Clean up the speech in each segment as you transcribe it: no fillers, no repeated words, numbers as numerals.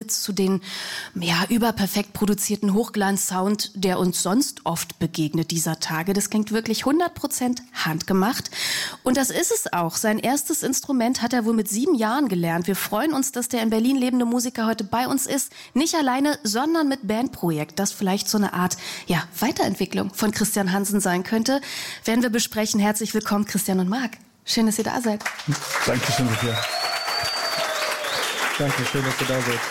Hits zu den überperfekt produzierten Hochglanz-Sound, der uns sonst oft begegnet dieser Tage. Das klingt wirklich 100% handgemacht. Und das ist es auch. Sein erstes Instrument hat er wohl mit 7 Jahren gelernt. Wir freuen uns, dass der in Berlin lebende Musiker heute bei uns ist. Nicht alleine, sondern mit Bandprojekt, das vielleicht so eine Art Weiterentwicklung von Christian Hansen sein könnte. Werden wir besprechen. Herzlich willkommen, Christian und Marc. Schön, dass ihr da seid. Dankeschön, Sophia. Danke, schön, dass ihr da seid.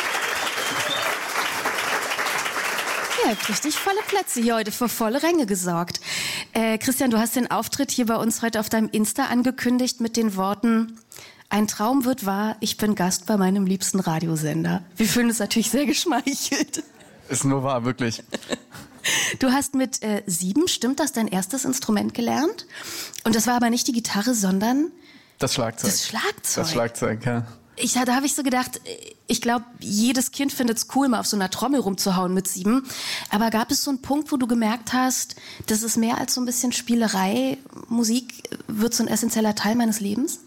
Ihr habt richtig volle Plätze hier heute, für volle Ränge gesorgt. Christian, du hast den Auftritt hier bei uns heute auf deinem Insta angekündigt mit den Worten: Ein Traum wird wahr, ich bin Gast bei meinem liebsten Radiosender. Wir fühlen uns natürlich sehr geschmeichelt. Ist nur wahr, wirklich. Du hast mit 7, stimmt das, dein erstes Instrument gelernt? Und das war aber nicht die Gitarre, sondern das Schlagzeug. Das Schlagzeug, ja. Da habe ich so gedacht, ich glaube, jedes Kind findet es cool, mal auf so einer Trommel rumzuhauen mit 7. Aber gab es so einen Punkt, wo du gemerkt hast, das ist mehr als so ein bisschen Spielerei, Musik wird so ein essentieller Teil meines Lebens?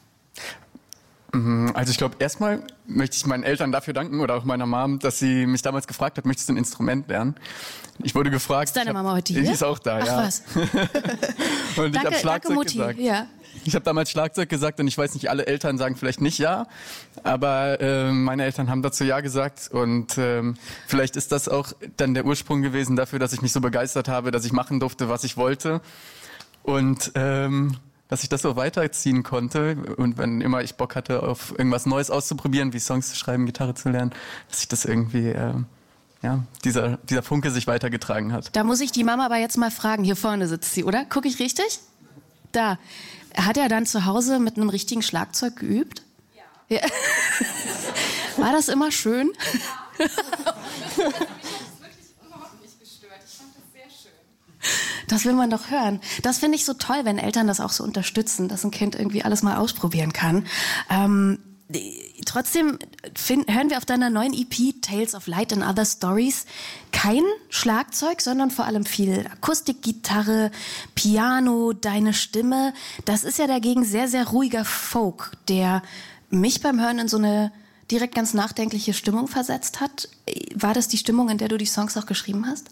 Also ich glaube, erstmal möchte ich meinen Eltern dafür danken oder auch meiner Mom, dass sie mich damals gefragt hat, möchtest du ein Instrument lernen? Ich wurde gefragt. Ist deine Mama heute hier? Die ist auch da, ja. Ach was. Und ich habe Schlagzeug Mutti. gesagt. Ja. Ich habe damals Schlagzeug gesagt und ich weiß nicht, alle Eltern sagen vielleicht nicht ja, aber meine Eltern haben dazu ja gesagt und vielleicht ist das auch dann der Ursprung gewesen dafür, dass ich mich so begeistert habe, dass ich machen durfte, was ich wollte und dass ich das so weiterziehen konnte und wenn immer ich Bock hatte, auf irgendwas Neues auszuprobieren, wie Songs zu schreiben, Gitarre zu lernen, dass ich das irgendwie, dieser Funke sich weitergetragen hat. Da muss ich die Mama aber jetzt mal fragen, hier vorne sitzt sie, oder? Gucke ich richtig? Da. Hat er dann zu Hause mit einem richtigen Schlagzeug geübt? Ja. War das immer schön? Ja. Mich hat es wirklich überhaupt nicht gestört. Ich fand das sehr schön. Das will man doch hören. Das finde ich so toll, wenn Eltern das auch so unterstützen, dass ein Kind irgendwie alles mal ausprobieren kann. Trotzdem hören wir auf deiner neuen EP Tales of Light and Other Stories kein Schlagzeug, sondern vor allem viel Akustikgitarre, Piano, deine Stimme. Das ist ja dagegen sehr, sehr ruhiger Folk, der mich beim Hören in so eine direkt ganz nachdenkliche Stimmung versetzt hat. War das die Stimmung, in der du die Songs auch geschrieben hast?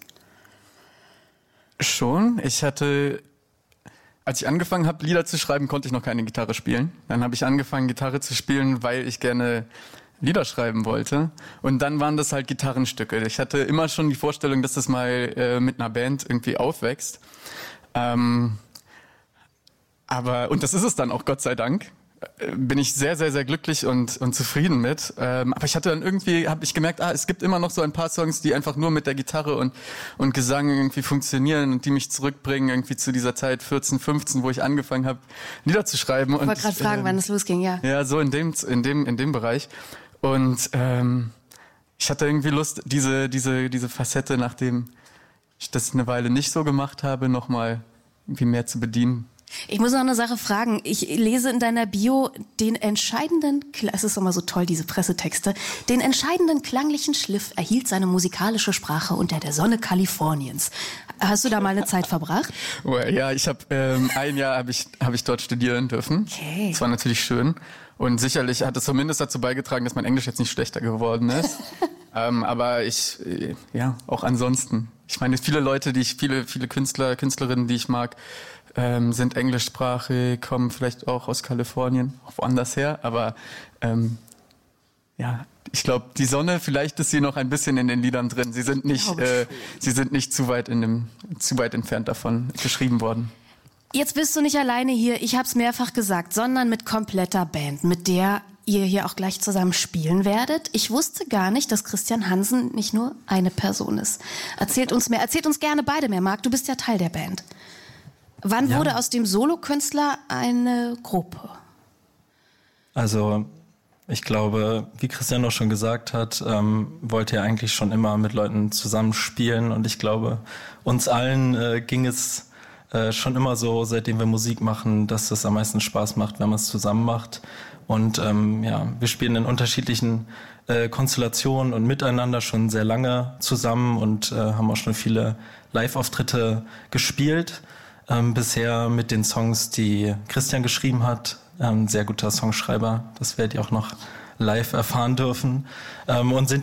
Schon. Als ich angefangen habe, Lieder zu schreiben, konnte ich noch keine Gitarre spielen. Dann habe ich angefangen, Gitarre zu spielen, weil ich gerne Lieder schreiben wollte. Und dann waren das halt Gitarrenstücke. Ich hatte immer schon die Vorstellung, dass das mal mit einer Band irgendwie aufwächst. Und das ist es dann auch, Gott sei Dank. Bin ich sehr, sehr, sehr glücklich und zufrieden mit. Aber ich hatte dann habe ich gemerkt, es gibt immer noch so ein paar Songs, die einfach nur mit der Gitarre und Gesang irgendwie funktionieren und die mich zurückbringen irgendwie zu dieser Zeit 14, 15, wo ich angefangen habe, Lieder zu schreiben. Ich wollte gerade fragen, wann es losging, ja. Ja, so in dem Bereich. Und ich hatte irgendwie Lust, diese Facette, nachdem ich das eine Weile nicht so gemacht habe, nochmal irgendwie mehr zu bedienen. Ich muss noch eine Sache fragen. Ich lese in deiner Bio den entscheidenden, es ist immer so toll, diese Pressetexte, den entscheidenden klanglichen Schliff erhielt seine musikalische Sprache unter der Sonne Kaliforniens. Hast du da mal eine Zeit verbracht? Ja, ich habe ein Jahr habe ich dort studieren dürfen. Okay. Das war natürlich schön und sicherlich hat es zumindest dazu beigetragen, dass mein Englisch jetzt nicht schlechter geworden ist. Aber auch ansonsten. Ich meine, viele Leute, viele Künstler, Künstlerinnen, die ich mag, sind englischsprachig, kommen vielleicht auch aus Kalifornien, auch woanders her, aber ich glaube, die Sonne, vielleicht ist sie noch ein bisschen in den Liedern drin. Sie sind nicht zu weit entfernt davon geschrieben worden. Jetzt bist du nicht alleine hier, ich habe es mehrfach gesagt, sondern mit kompletter Band, mit der ihr hier auch gleich zusammen spielen werdet. Ich wusste gar nicht, dass Christian Hansen nicht nur eine Person ist. Erzählt uns gerne beide mehr, Marc, du bist ja Teil der Band. Wann wurde aus dem Solokünstler eine Gruppe? Also ich glaube, wie Christian auch schon gesagt hat, wollte er eigentlich schon immer mit Leuten zusammenspielen und ich glaube, uns allen ging es schon immer so, seitdem wir Musik machen, dass es am meisten Spaß macht, wenn man es zusammen macht. Und wir spielen in unterschiedlichen Konstellationen und miteinander schon sehr lange zusammen und haben auch schon viele Live-Auftritte gespielt. Bisher mit den Songs, die Christian geschrieben hat. Ein sehr guter Songschreiber, das werdet ihr auch noch live erfahren dürfen. Und sind